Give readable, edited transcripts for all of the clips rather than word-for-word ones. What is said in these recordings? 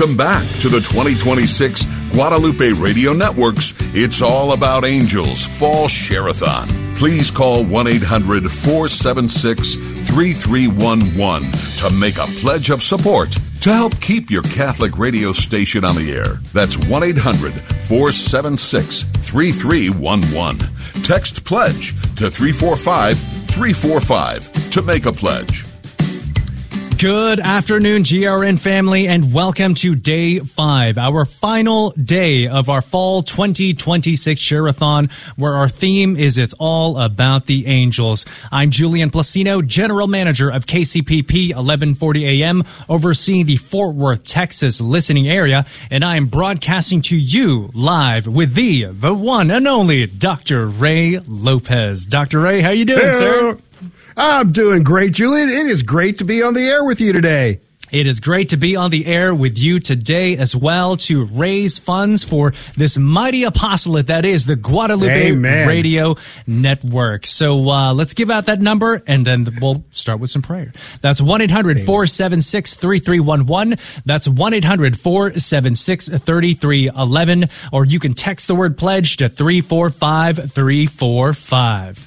Welcome back to the 2026 Guadalupe Radio Network's It's All About Angels Fall Share-a-thon. Please call 1-800-476-3311 to make a pledge of support to help keep your Catholic radio station on the air. That's 1-800-476-3311. Text PLEDGE to 345-345 to make a pledge. Good afternoon, GRN family, and welcome to Day 5, our final day of our Fall 2026 Share-a-thon, where our theme is It's All About the Angels. I'm Julian Placino, General Manager of KCPP 1140 AM, overseeing the Fort Worth, Texas listening area, and I am broadcasting to you live with the one and only Dr. Ray Lopez. Dr. Ray, how you doing, sir? I'm doing great, Julian. It is great to be on the air with you today. It is great to be on the air with you today as well to raise funds for this mighty apostolate that is the Guadalupe Radio Network. So let's give out that number, and then we'll start with some prayer. That's 1-800-476-3311. That's 1-800-476-3311. Or you can text the word pledge to 345-345.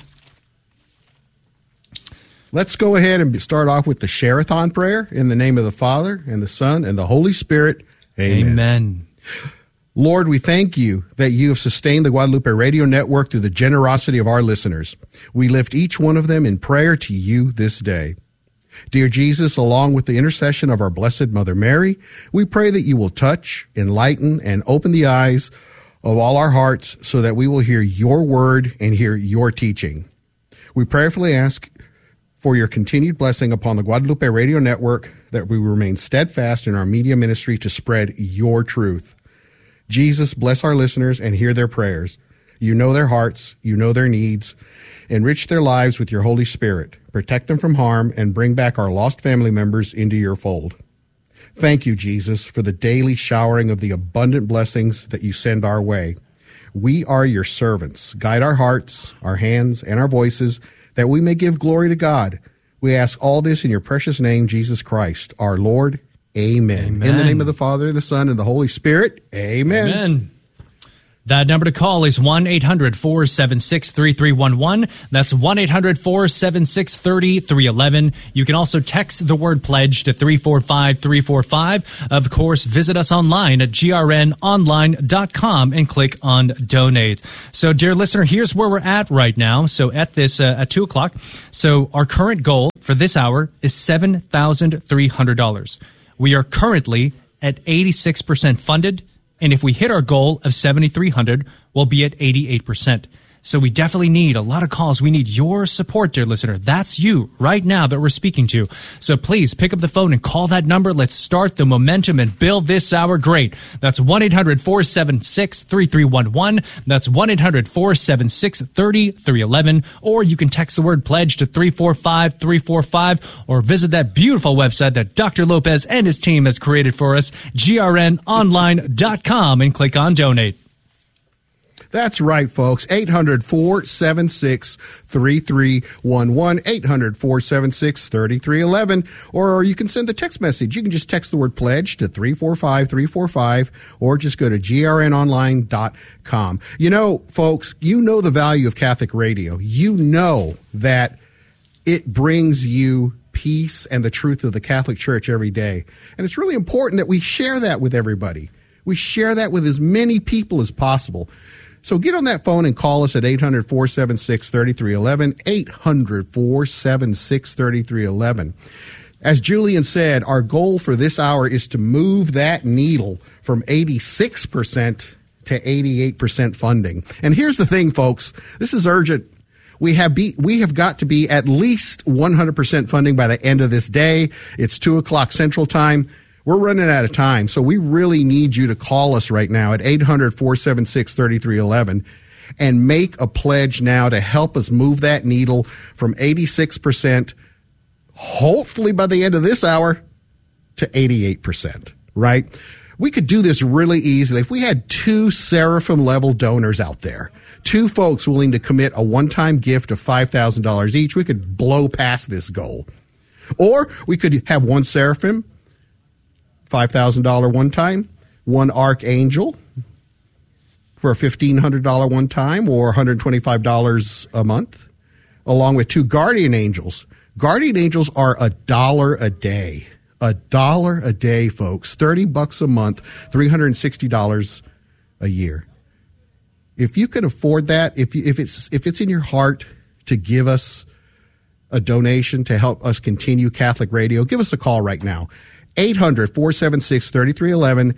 Let's go ahead and start off with the Share-a-thon prayer in the name of the Father and the Son and the Holy Spirit. Amen. Amen. Lord, we thank you that you have sustained the Guadalupe Radio Network through the generosity of our listeners. We lift each one of them in prayer to you this day. Dear Jesus, along with the intercession of our Blessed Mother Mary, we pray that you will touch, enlighten, and open the eyes of all our hearts so that we will hear your word and hear your teaching. We prayerfully ask for your continued blessing upon the Guadalupe Radio Network, that we remain steadfast in our media ministry to spread your truth. Jesus, bless our listeners and hear their prayers. You know their hearts, you know their needs. Enrich their lives with your Holy Spirit. Protect them from harm and bring back our lost family members into your fold. Thank you, Jesus, for the daily showering of the abundant blessings that you send our way. We are your servants. Guide our hearts, our hands, and our voices, that we may give glory to God. We ask all this in your precious name, Jesus Christ, our Lord. Amen. In the name of the Father, the Son, and the Holy Spirit. Amen. Amen. That number to call is 1-800-476-3311. That's 1-800-476-3311. You can also text the word pledge to 345-345. Of course, visit us online at grnonline.com and click on donate. So, dear listener, here's where we're at right now. So at this, at 2 o'clock. So our current goal for this hour is $7,300. We are currently at 86% funded. And if we hit our goal of 7,300, we'll be at 88%. So we definitely need a lot of calls. We need your support, dear listener. That's you right now that we're speaking to. So please pick up the phone and call that number. Let's start the momentum and build this hour great. That's 1-800-476-3311. That's 1-800-476-3311. Or you can text the word pledge to 345-345 or visit that beautiful website that Dr. Lopez and his team has created for us, grnonline.com, and click on donate. That's right, folks. 800-476-3311, 800-476-3311, or you can send a text message. You can just text the word pledge to 345-345, or just go to grnonline.com. You know, folks, you know the value of Catholic radio. You know that it brings you peace and the truth of the Catholic Church every day. And it's really important that we share that with everybody. We share that with as many people as possible. So get on that phone and call us at 800-476-3311, 800-476-3311. As Julian said, our goal for this hour is to move that needle from 86% to 88% funding. And here's the thing, folks. This is urgent. We have got to be at least 100% funding by the end of this day. It's 2 o'clock Central Time. We're running out of time, so we really need you to call us right now at 800-476-3311 and make a pledge now to help us move that needle from 86%, hopefully by the end of this hour, to 88%, right? We could do this really easily. If we had 2 Seraphim-level donors out there, 2 folks willing to commit a one-time gift of $5,000 each, we could blow past this goal. Or we could have 1 Seraphim $5,000 one time, one archangel for a $1,500 one time or $125 a month, along with 2 guardian angels. Guardian angels are $1 a day. $1 a day, folks. $30 a month, $360 a year. If you can afford that, if it's in your heart to give us a donation to help us continue Catholic radio, give us a call right now. 800-476-3311,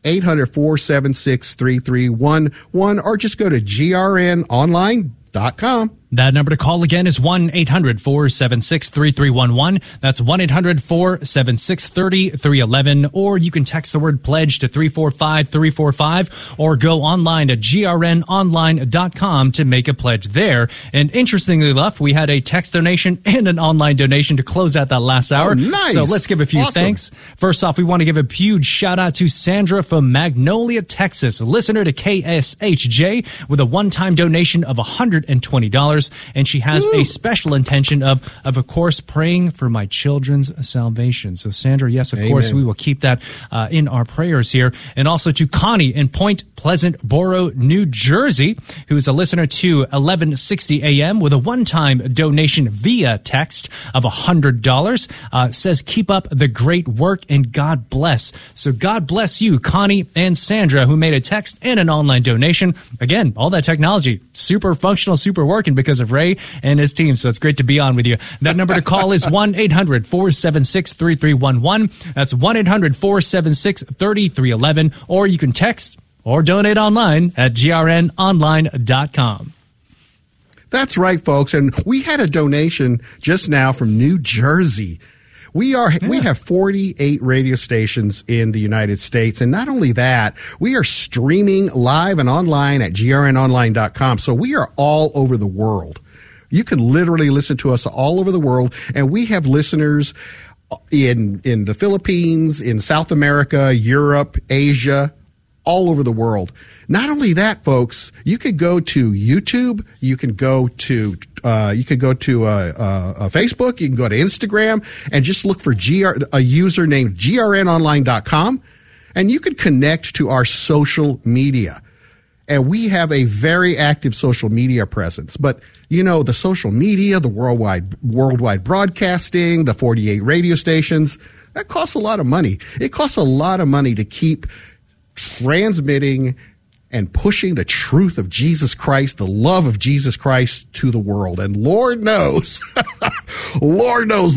800-476-3311, or just go to grnonline.com. That number to call again is 1-800-476-3311. That's 1-800-476-3311. Or you can text the word pledge to 345-345 or go online to grnonline.com to make a pledge there. And interestingly enough, we had a text donation and an online donation to close out that last hour. Oh, nice. So let's give a few thanks. First off, we want to give a huge shout out to Sandra from Magnolia, Texas, listener to KSHJ with a one-time donation of $120. And she has a special intention of course, praying for my children's salvation. So, Sandra, yes, of course, we will keep that in our prayers here. And also to Connie in Point Pleasant Borough, New Jersey, who is a listener to 1160 AM with a one-time donation via text of $100. Says, keep up the great work and God bless. So God bless you, Connie and Sandra, who made a text and an online donation. Again, all that technology, super functional, super working because of Ray and his team. So it's great to be on with you. That number to call is 1-800-476-3311. That's 1-800-476-3311. Or you can text or donate online at grnonline.com. That's right, folks. And we had a donation just now from New Jersey. We have 48 radio stations in the United States. And not only that, we are streaming live and online at grnonline.com. So we are all over the world. You can literally listen to us all over the world. And we have listeners in the Philippines, in South America, Europe, Asia, all over the world. Not only that, folks, you could go to YouTube, you can go to Facebook, you can go to Instagram, and just look for a user named grnonline.com, and you can connect to our social media. And we have a very active social media presence. But, you know, the social media, the worldwide broadcasting, the 48 radio stations, that costs a lot of money. It costs a lot of money to keep transmitting and pushing the truth of Jesus Christ, the love of Jesus Christ to the world. And Lord knows,